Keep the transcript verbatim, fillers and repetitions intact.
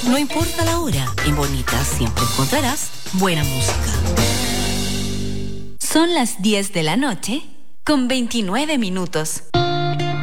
No importa la hora, en Bonita siempre encontrarás buena música. Son las diez de la noche con veintinueve minutos.